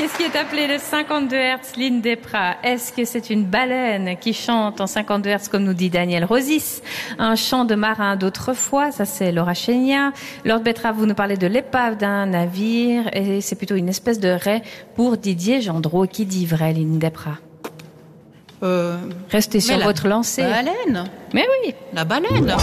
Qu'est-ce qui est appelé le 52 Hz, Lynn Desprats? Est-ce que c'est une baleine qui chante en 52 Hz, comme nous dit Daniel Rosis? Un chant de marin d'autrefois, ça c'est Laura Chénia. Lord Betrave, vous nous parlez de l'épave d'un navire, et c'est plutôt une espèce de raie pour Didier Gendreau. Qui dit vrai, Lynn Desprats? Restez sur votre lancée. La baleine. Mais oui. La baleine.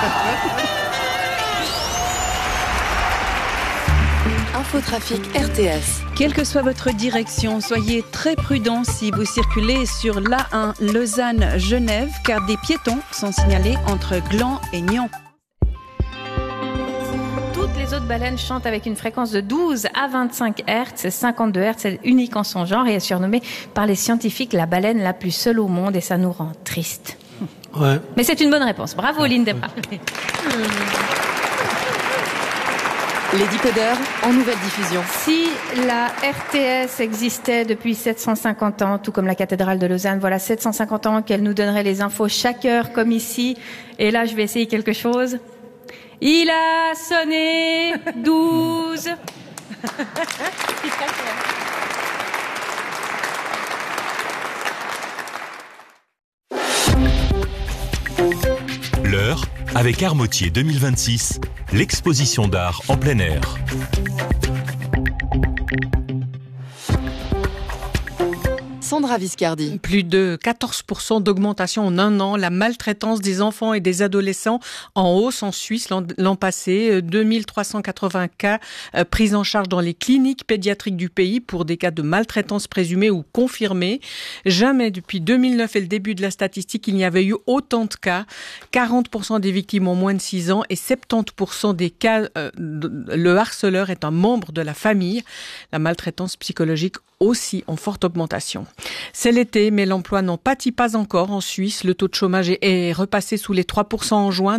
Infotrafic RTS. Quelle que soit votre direction, soyez très prudents si vous circulez sur l'A1 Lausanne-Genève, car des piétons sont signalés entre Gland et Nyon. Toutes les autres baleines chantent avec une fréquence de 12 à 25 Hz. 52 Hz, c'est unique en son genre et est surnommée par les scientifiques la baleine la plus seule au monde, et ça nous rend triste. Ouais. Mais c'est une bonne réponse. Bravo, Lynn Desprats. Les décodeurs en nouvelle diffusion. Si la RTS existait depuis 750 ans, tout comme la cathédrale de Lausanne, voilà 750 ans qu'elle nous donnerait les infos chaque heure, comme ici. Et là, je vais essayer quelque chose. Il a sonné 12. L'heure avec Armotier 2026, l'exposition d'art en plein air. Sandra Viscardi. Plus de 14% d'augmentation en un an. La maltraitance des enfants et des adolescents en hausse en Suisse l'an passé. 2380 cas pris en charge dans les cliniques pédiatriques du pays pour des cas de maltraitance présumés ou confirmés. Jamais depuis 2009 et le début de la statistique, il n'y avait eu autant de cas. 40% des victimes ont moins de 6 ans et 70% des cas, le harceleur est un membre de la famille. La maltraitance psychologique aussi en forte augmentation. C'est l'été, mais l'emploi n'en pâtit pas encore en Suisse. Le taux de chômage est repassé sous les 3% en juin,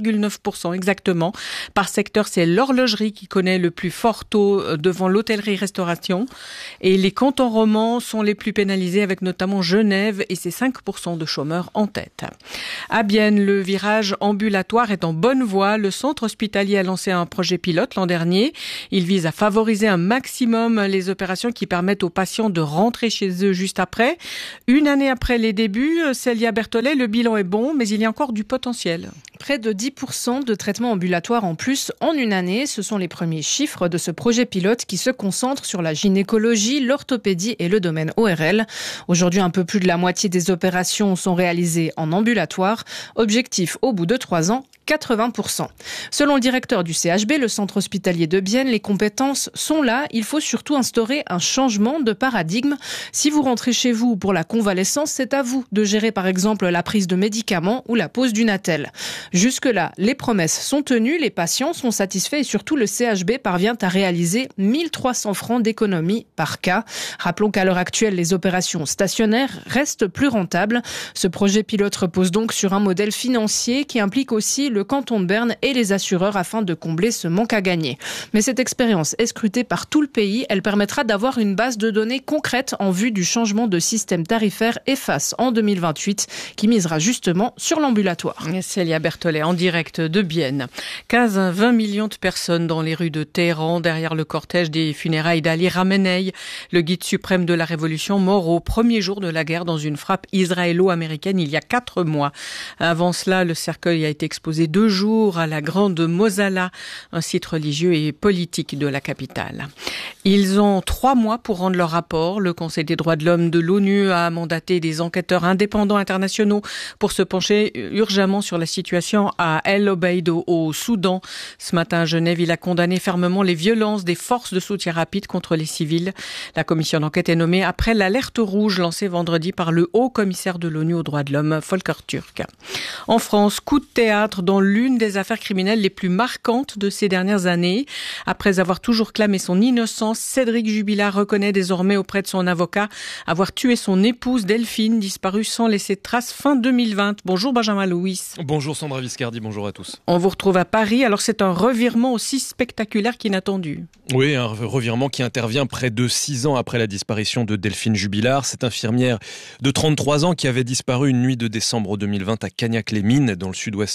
2,9% exactement. Par secteur, c'est l'horlogerie qui connaît le plus fort taux devant l'hôtellerie-restauration. Et les cantons romans sont les plus pénalisés, avec notamment Genève et ses 5% de chômeurs en tête. À Bienne, le virage ambulatoire est en bonne voie. Le centre hospitalier a lancé un projet pilote l'an dernier. Il vise à favoriser un maximum les opérations qui permettent aux patients de rentrer chez eux juste après. Une année après les débuts, Célia Berthollet, le bilan est bon, mais il y a encore du potentiel. Près de 10% de traitements ambulatoires en plus en une année. Ce sont les premiers chiffres de ce projet pilote qui se concentre sur la gynécologie, l'orthopédie et le domaine ORL. Aujourd'hui, un peu plus de la moitié des opérations sont réalisées en ambulatoire. Objectif, au bout de 3 ans, 80%. Selon le directeur du CHB, le centre hospitalier de Bienne, les compétences sont là. Il faut surtout instaurer un changement de paradigme. Si vous rentrez chez vous pour la convalescence, c'est à vous de gérer par exemple la prise de médicaments ou la pose d'une attelle. Jusque-là, les promesses sont tenues, les patients sont satisfaits et surtout le CHB parvient à réaliser 1300 francs d'économie par cas. Rappelons qu'à l'heure actuelle, les opérations stationnaires restent plus rentables. Ce projet pilote repose donc sur un modèle financier qui implique aussi le canton de Berne et les assureurs afin de combler ce manque à gagner. Mais cette expérience est scrutée par tout le pays. Elle permettra d'avoir une base de données concrète en vue du changement de système tarifaire EFAS en 2028 qui misera justement sur l'ambulatoire. Célia Berthollet en direct de Bienne. 15 à 20 millions de personnes dans les rues de Téhéran derrière le cortège des funérailles d'Ali Khamenei, le guide suprême de la révolution, mort au premier jour de la guerre dans une frappe israélo-américaine il y a 4 mois. Avant cela, le cercueil a été exposé 2 jours à la Grande Mosala, un site religieux et politique de la capitale. Ils ont 3 mois pour rendre leur rapport. Le Conseil des droits de l'homme de l'ONU a mandaté des enquêteurs indépendants internationaux pour se pencher urgemment sur la situation à El Obeid au Soudan. Ce matin à Genève, il a condamné fermement les violences des forces de soutien rapide contre les civils. La commission d'enquête est nommée après l'alerte rouge lancée vendredi par le haut commissaire de l'ONU aux droits de l'homme, Volker Turk. En France, coup de théâtre dans l'une des affaires criminelles les plus marquantes de ces dernières années. Après avoir toujours clamé son innocence, Cédric Jubilard reconnaît désormais auprès de son avocat avoir tué son épouse Delphine, disparue sans laisser de trace fin 2020. Bonjour Benjamin Louis. Bonjour Sandra Viscardi, bonjour à tous. On vous retrouve à Paris, alors c'est un revirement aussi spectaculaire qu'inattendu. Oui, un revirement qui intervient près de 6 ans après la disparition de Delphine Jubilard. Cette infirmière de 33 ans qui avait disparu une nuit de décembre 2020 à Cagnac-les-Mines, dans le sud-ouest de la France.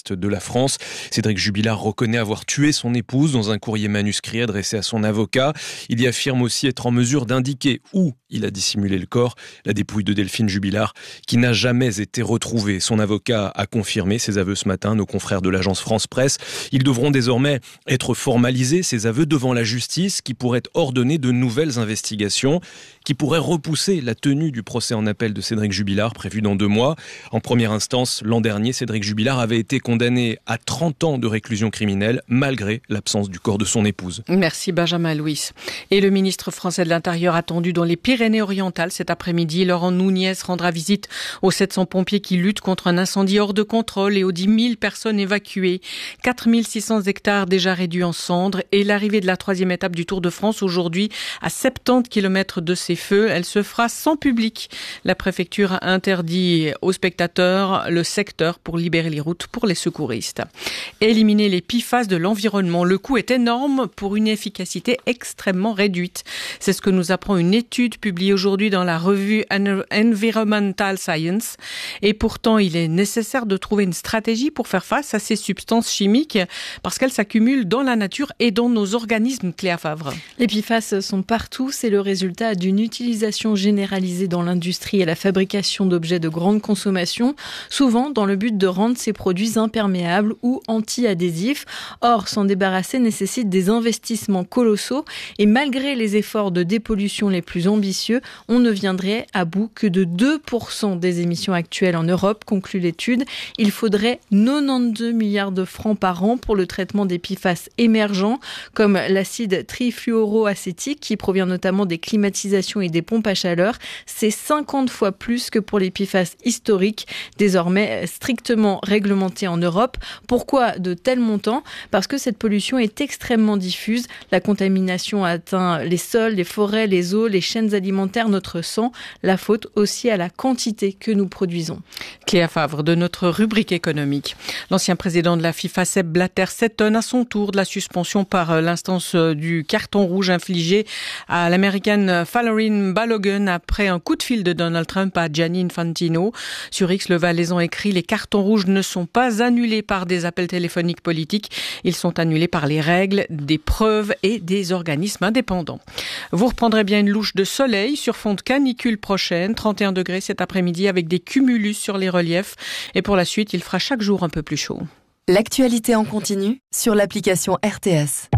France. Cédric Jubilard reconnaît avoir tué son épouse dans un courrier manuscrit adressé à son avocat. Il y affirme aussi être en mesure d'indiquer où il a dissimulé le corps, la dépouille de Delphine Jubilard, qui n'a jamais été retrouvée. Son avocat a confirmé ses aveux ce matin, nos confrères de l'agence France Presse. Ils devront désormais être formalisés, ces aveux, devant la justice, qui pourrait ordonner de nouvelles investigations, qui pourrait repousser la tenue du procès en appel de Cédric Jubilard, prévu dans 2 mois. En première instance, l'an dernier, Cédric Jubilard avait été condamné à 30 ans de réclusion criminelle, malgré l'absence du corps de son épouse. Merci Benjamin Louis. Et le ministre français de l'Intérieur attendu dans les Pyrénées-Orientales cet après-midi. Laurent Nunez rendra visite aux 700 pompiers qui luttent contre un incendie hors de contrôle et aux 10 000 personnes évacuées. 4 600 hectares déjà réduits en cendres et l'arrivée de la 3e étape du Tour de France aujourd'hui à 70 km de ces feux. Elle se fera sans public. La préfecture a interdit aux spectateurs le secteur pour libérer les routes pour les secouristes. Éliminer les PFAS de l'environnement. Le coût est énorme pour une efficacité extrêmement réduite. C'est ce que nous apprend une étude publiée aujourd'hui dans la revue Environmental Science. Et pourtant, il est nécessaire de trouver une stratégie pour faire face à ces substances chimiques parce qu'elles s'accumulent dans la nature et dans nos organismes. Cléa Favre. Les PFAS sont partout. C'est le résultat d'une utilisation généralisée dans l'industrie et la fabrication d'objets de grande consommation, souvent dans le but de rendre ces produits imperméables ou anti-adhésifs. Or, s'en débarrasser nécessite des investissements colossaux et malgré les efforts de dépollution les plus ambitieux, on ne viendrait à bout que de 2% des émissions actuelles en Europe, conclut l'étude. Il faudrait 92 milliards de francs par an pour le traitement des PFAS émergents, comme l'acide trifluoroacétique qui provient notamment des climatisations et des pompes à chaleur. C'est 50 fois plus que pour les PFAS historiques, désormais strictement réglementés en Europe. Pourquoi de tels montants ? Parce que cette pollution est extrêmement diffuse. La contamination atteint les sols, les forêts, les eaux, les chaînes alimentaires, notre sang. La faute aussi à la quantité que nous produisons. Cléa Favre de notre rubrique économique. L'ancien président de la FIFA, Sepp Blatter, s'étonne à son tour de la suspension par l'instance du carton rouge infligé à l'américaine Falarin Balogun après un coup de fil de Donald Trump à Gianni Infantino. Sur X, le Valaisan écrit « Les cartons rouges ne sont pas annulés par des appels téléphoniques politiques. Ils sont annulés par les règles, des preuves et des organismes indépendants. » Vous reprendrez bien une louche de soleil sur fond de canicule prochaine. 31 degrés cet après-midi avec des cumulus sur les reliefs. Et pour la suite, il fera chaque jour un peu plus chaud. L'actualité en continu sur l'application RTS.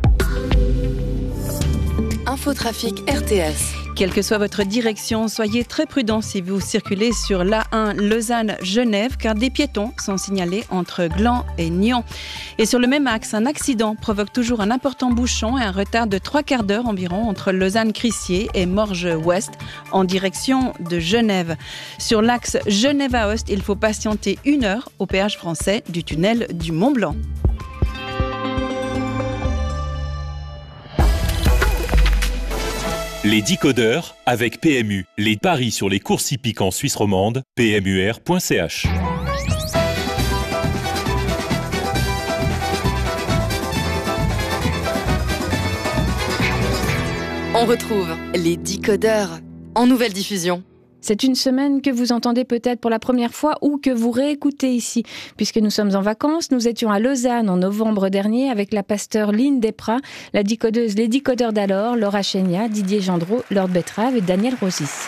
Infotrafic RTS. Quelle que soit votre direction, soyez très prudents si vous circulez sur l'A1 Lausanne-Genève, car des piétons sont signalés entre Gland et Nyon. Et sur le même axe, un accident provoque toujours un important bouchon et un retard de 3/4 d'heure environ entre Lausanne-Crissier et Morges-Ouest en direction de Genève. Sur l'axe Genève-Aoste, il faut patienter 1 heure au péage français du tunnel du Mont-Blanc. Les décodeurs avec PMU. Les paris sur les courses hippiques en Suisse romande. PMUR.ch. On retrouve les décodeurs en nouvelle diffusion. C'est une semaine que vous entendez peut-être pour la première fois ou que vous réécoutez ici. Puisque nous sommes en vacances, nous étions à Lausanne en novembre dernier avec la pasteur Lynn Desprats, la décodeuse Les Décodeurs d'alors, Laura Chénia, Didier Gendreau, Lord Betrave et Daniel Rosis.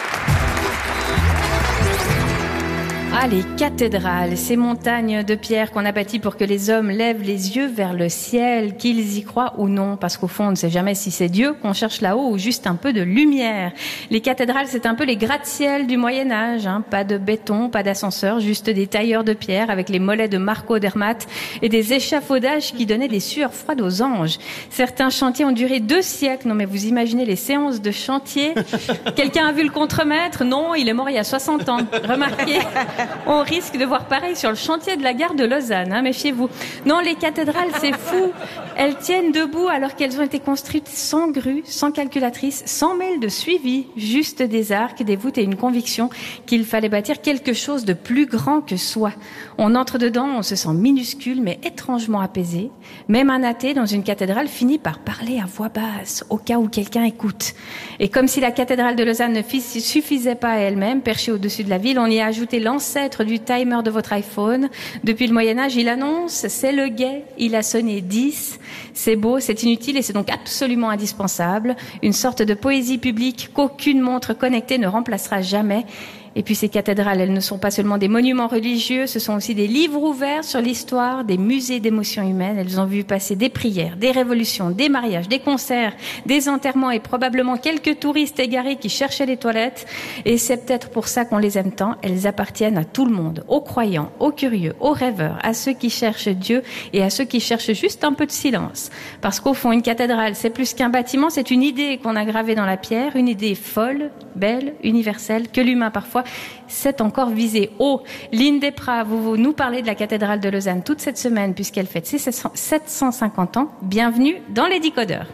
Ah, les cathédrales, ces montagnes de pierre qu'on a bâties pour que les hommes lèvent les yeux vers le ciel, qu'ils y croient ou non, parce qu'au fond, on ne sait jamais si c'est Dieu qu'on cherche là-haut ou juste un peu de lumière. Les cathédrales, c'est un peu les gratte-ciel du Moyen-Âge, hein. Pas de béton, pas d'ascenseur, juste des tailleurs de pierre avec les mollets de Marco Dermatt et des échafaudages qui donnaient des sueurs froides aux anges. Certains chantiers ont duré 2 siècles. Non, mais vous imaginez les séances de chantier? Quelqu'un a vu le contremaître? Non, il est mort il y a 60 ans. Remarquez. On risque de voir pareil sur le chantier de la gare de Lausanne, hein, méfiez-vous. Non, les cathédrales, c'est fou. Elles tiennent debout alors qu'elles ont été construites sans grue, sans calculatrice, sans mail de suivi, juste des arcs, des voûtes et une conviction qu'il fallait bâtir quelque chose de plus grand que soi. On entre dedans, on se sent minuscule mais étrangement apaisé. Même un athée dans une cathédrale finit par parler à voix basse, au cas où quelqu'un écoute. Et comme si la cathédrale de Lausanne ne suffisait pas à elle-même, perchée au-dessus de la ville, on y a ajouté l'enceinte l'ancêtre du timer de votre iPhone. Depuis le Moyen-Âge, il annonce, c'est le guet, il a sonné 10. C'est beau, c'est inutile et c'est donc absolument indispensable. Une sorte de poésie publique qu'aucune montre connectée ne remplacera jamais. Et puis ces cathédrales, elles ne sont pas seulement des monuments religieux, ce sont aussi des livres ouverts sur l'histoire, des musées d'émotions humaines. Elles ont vu passer des prières, des révolutions, des mariages, des concerts, des enterrements et probablement quelques touristes égarés qui cherchaient les toilettes. Et c'est peut-être pour ça qu'on les aime tant. Elles appartiennent à tout le monde, aux croyants, aux curieux, aux rêveurs, à ceux qui cherchent Dieu et à ceux qui cherchent juste un peu de silence. Parce qu'au fond, une cathédrale, c'est plus qu'un bâtiment, c'est une idée qu'on a gravée dans la pierre, une idée folle, belle, universelle, que l'humain parfois c'est encore visé haut. Lynn Desprats, vous nous parlez de la cathédrale de Lausanne toute cette semaine puisqu'elle fête ses 750 ans. Bienvenue dans les Décodeurs.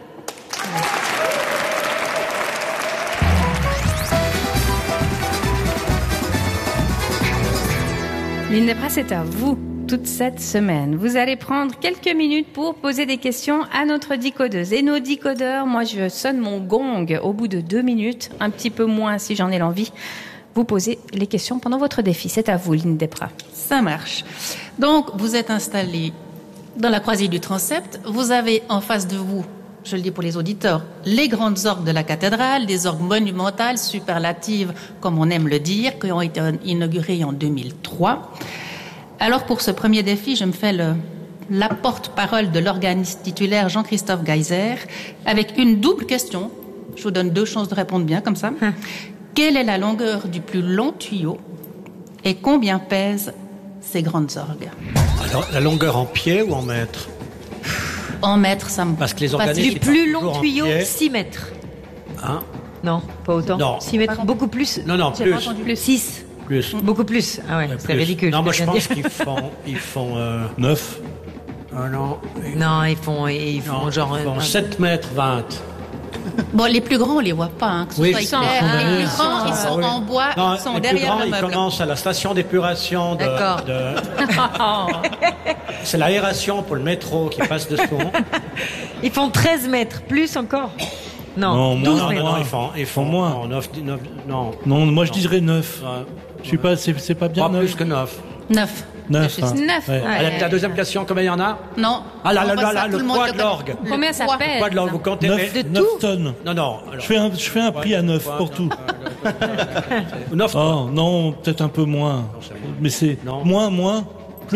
Lynn Desprats, c'est à vous toute cette semaine. Vous allez prendre quelques minutes pour poser des questions à notre décodeuse. Et nos décodeurs, moi je sonne mon gong au bout de 2 minutes, un petit peu moins si j'en ai l'envie. Vous posez les questions pendant votre défi. C'est à vous, Lynn Desprats. Ça marche. Donc, vous êtes installé dans la croisée du transept. Vous avez en face de vous, je le dis pour les auditeurs, les grandes orgues de la cathédrale, des orgues monumentales, superlatives, comme on aime le dire, qui ont été inaugurées en 2003. Alors, pour ce premier défi, je me fais la porte-parole de l'organiste titulaire Jean-Christophe Geiser, avec une double question. Je vous donne 2 chances de répondre bien, comme ça. Quelle est la longueur du plus long tuyau et combien pèsent ces grandes orgues? Alors, la longueur en pieds ou en mètres? En mètres, ça me... Parce que les organismes... Du plus long tuyau, 6 mètres. Hein? Non, pas autant. Non. 6 mètres, beaucoup plus. Non, plus. 6. Plus. Beaucoup plus. Ah ouais, c'est ridicule. Non, moi je pense qu'ils font 9. Non. Non, ils font genre... Ils font 7 mètres 20. Bon, les plus grands, on les voit pas, hein, que ce soit clair. Les plus grands, ils sont en bois, ils sont derrière le meuble. Ils commencent à la station d'épuration c'est l'aération pour le métro qui passe dessous. Ils font 13 mètres, plus encore. Non, 12 mètres. Non, ils font moins. 9, non, moi je dirais 9. Je suis pas, c'est pas bien. Pas 9. Plus que 9. 9. 9. Ouais. La deuxième question, combien il y en a? Non. Ah là, le poids de l'orgue. Combien ça pèse? Le poids de l'orgue, vous comptez 9 tonnes. Non. Alors, je fais un prix à 9 pour tout. 9 tonnes. Oh, non, peut-être un peu moins. Mais c'est moins, plus.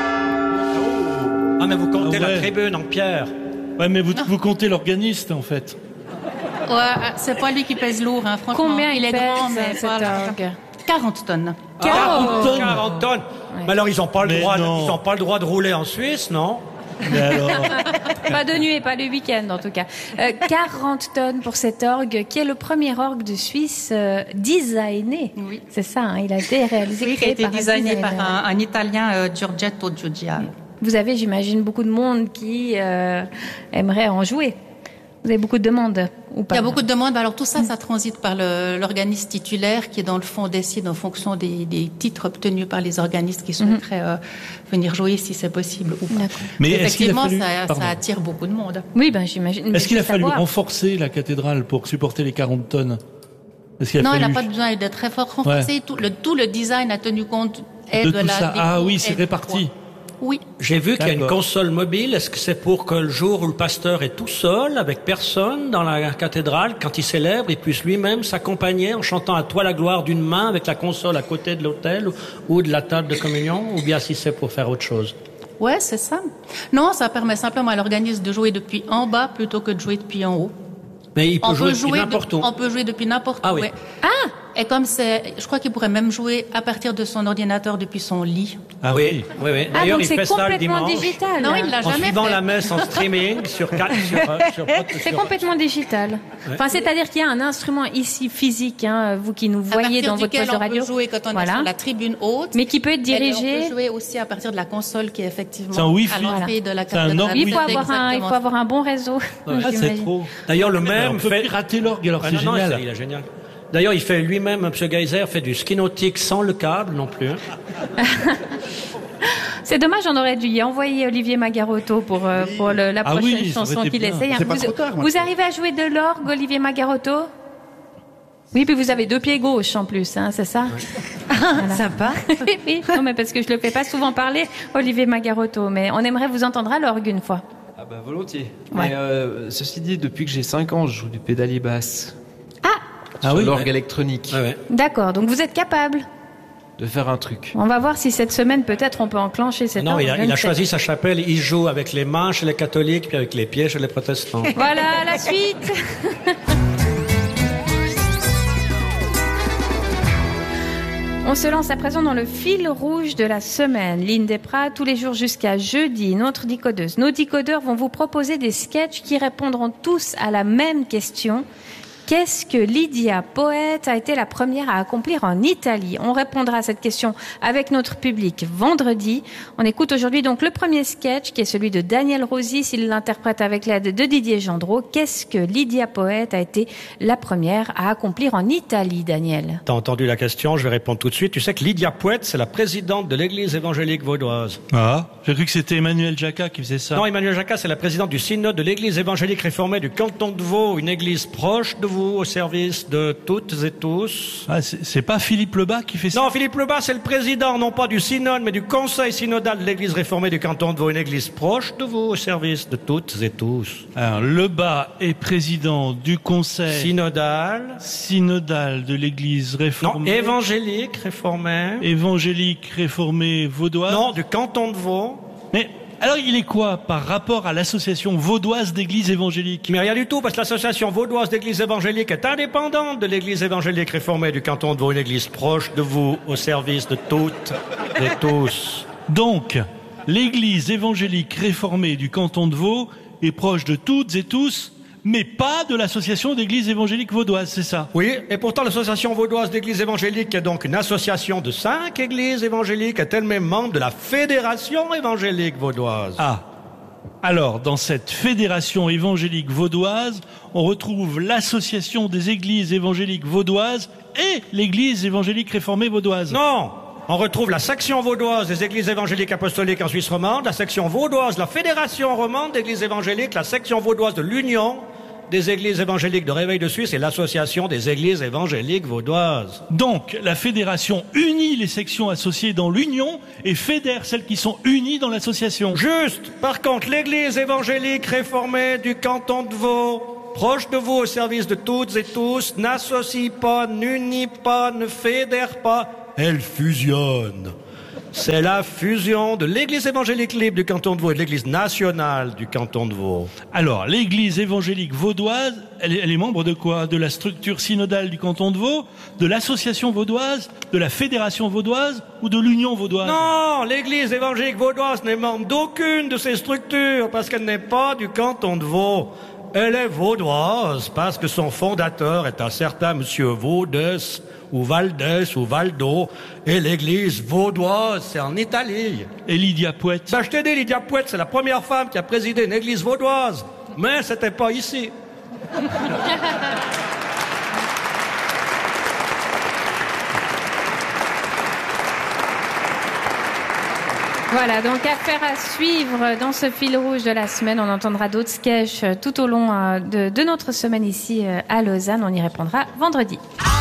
Ah, mais vous comptez la tribune en pierre. Ouais, mais vous comptez l'organiste, en fait. Ouais, c'est pas lui qui pèse lourd, hein, franchement. Combien il est grand, mais voilà. 40 tonnes. 40 tonnes. Ouais. Mais alors, ils n'ont pas le droit de rouler en Suisse, non? Mais alors... Pas de nuit et pas le week-end, en tout cas. 40 tonnes pour cet orgue, qui est le premier orgue de Suisse designé. Oui. C'est ça, hein, il a été réalisé. Oui, il a été designé par un Italien, Giorgetto Giugiaro. Vous avez, j'imagine, beaucoup de monde qui aimerait en jouer. Vous avez beaucoup de demandes ou pas? Il y a beaucoup de demandes. Alors tout ça, ça transite par l'organiste titulaire qui, dans le fond, décide en fonction des titres obtenus par les organistes qui souhaiteraient venir jouer si c'est possible ou pas. Mais effectivement, ça attire beaucoup de monde. Oui, ben j'imagine. Est-ce qu'il a fallu renforcer la cathédrale pour supporter les 40 tonnes? Non, il n'a pas besoin d'être très fort renforcé. Ouais. Tout le design a tenu compte de tout ça. Ah oui, c'est réparti. Oui. J'ai vu qu'il y a une console mobile. Est-ce que c'est pour que le jour où le pasteur est tout seul, avec personne dans la cathédrale, quand il célèbre, il puisse lui-même s'accompagner en chantant à toi la gloire d'une main avec la console à côté de l'autel ou de la table de communion, ou bien si c'est pour faire autre chose? Ouais, c'est ça. Non, ça permet simplement à l'organisme de jouer depuis en bas plutôt que de jouer depuis en haut. Mais il peut jouer depuis n'importe où. On peut jouer depuis n'importe où. Ah oui. Ouais. Ah! Et comme je crois qu'il pourrait même jouer à partir de son ordinateur depuis son lit. Ah oui. D'ailleurs, donc il fait ça le dimanche. C'est complètement digital. Non, il l'a jamais fait. En suivant la messe en streaming sur C'est complètement digital. Ouais. Enfin, c'est-à-dire qu'il y a un instrument ici physique, hein, vous qui nous voyez dans votre poste de radio. On peut jouer quand on est sur la tribune haute. Mais qui peut être dirigé. On peut jouer aussi à partir de la console qui est effectivement à l'entrée de la cathédrale. Il faut avoir un bon réseau. C'est trop. D'ailleurs, le même fait pirater l'orgue, alors c'est génial. Il est génial. D'ailleurs, il fait lui-même, M. Geiser, fait du ski nautique sans le câble non plus. C'est dommage, on aurait dû y envoyer Olivier Magarotto pour la prochaine chanson qu'il essaye. C'est pas trop tard, vous arrivez à jouer de l'orgue, Olivier Magarotto? Oui, puis vous avez 2 pieds gauches en plus, hein, c'est ça? Voilà. Sympa. Oui, non, mais parce que je le fais pas souvent parler, Olivier Magarotto, mais on aimerait vous entendre à l'orgue une fois. Ah bah volontiers. Ouais. Mais ceci dit, depuis que j'ai 5 ans, je joue du pédalier basse. Ah sur l'orgue électronique. Ouais. D'accord, donc vous êtes capable De faire un truc. On va voir si cette semaine, peut-être, on peut enclencher cette Non, orgue. il a choisi sa chapelle, il joue avec les mains chez les catholiques, puis avec les pieds chez les protestants. Voilà, la suite. On se lance à présent dans le fil rouge de la semaine. Lynn Desprats, tous les jours jusqu'à jeudi, notre décodeuse. Nos décodeurs vont vous proposer des sketchs qui répondront tous à la même question. Qu'est-ce que Lydia, poète, a été la première à accomplir en Italie? On répondra à cette question avec notre public vendredi. On écoute aujourd'hui donc le premier sketch qui est celui de Daniel Rosis. Il l'interprète avec l'aide de Didier Gendreau. Qu'est-ce que Lydia, poète, a été la première à accomplir en Italie, Daniel? T'as entendu la question, je vais répondre tout de suite. Tu sais que Lydia Poète, c'est la présidente de l'église évangélique vaudoise. Ah, j'ai cru que c'était Emmanuel Jacquat qui faisait ça. Non, Emmanuel Jacquat, c'est la présidente du synode de l'église évangélique réformée du canton de Vaud, une église proche de vous, au service de toutes et tous. Ah, c'est pas Philippe Lebas qui fait ça? Non, Philippe Lebas, c'est le président, non pas du synode, mais du conseil synodal de l'église réformée du canton de Vaud, une église proche de vous, au service de toutes et tous. Alors, Lebas est président du conseil synodal de l'église réformée. Non, évangélique réformée vaudoise. Non, du canton de Vaud. Mais alors, il est quoi par rapport à l'association vaudoise d'églises évangéliques? Mais rien du tout, parce que l'association vaudoise d'églises évangéliques est indépendante de l'église évangélique réformée du canton de Vaud, une église proche de vous, au service de toutes et tous. Donc, l'église évangélique réformée du canton de Vaud est proche de toutes et tous, mais pas de l'association d'églises évangéliques vaudoises, c'est ça? Oui, et pourtant l'association vaudoise d'églises évangéliques, qui est donc une association de 5 églises évangéliques, est elle-même membre de la fédération évangélique vaudoise. Ah, alors dans cette fédération évangélique vaudoise, on retrouve l'association des églises évangéliques vaudoises et l'église évangélique réformée vaudoise. Non, on retrouve la section vaudoise des églises évangéliques apostoliques en Suisse romande, la section vaudoise, la fédération romande d'églises évangéliques, la section vaudoise de l'Union des églises évangéliques de Réveil de Suisse et l'association des églises évangéliques vaudoises. Donc, la fédération unit les sections associées dans l'union et fédère celles qui sont unies dans l'association. Juste. Par contre, l'église évangélique réformée du canton de Vaud, proche de vous au service de toutes et tous, n'associe pas, n'unit pas, ne fédère pas, elle fusionne. C'est la fusion de l'église évangélique libre du canton de Vaud et de l'église nationale du canton de Vaud. Alors, l'église évangélique vaudoise, elle est membre de quoi? De la structure synodale du canton de Vaud, de l'association vaudoise, de la fédération vaudoise ou de l'union vaudoise? Non, l'église évangélique vaudoise n'est membre d'aucune de ces structures parce qu'elle n'est pas du canton de Vaud. Elle est vaudoise parce que son fondateur est un certain monsieur Vaudès ou Valdès ou Valdo, et l'église vaudoise, c'est en Italie. Et Lydia Poète? Ben, je t'ai dit, Lydia Poète, c'est la première femme qui a présidé une église vaudoise, mais c'était pas ici. Voilà, donc affaire à suivre dans ce fil rouge de la semaine. On entendra d'autres sketchs tout au long de notre semaine ici à Lausanne. On y répondra vendredi.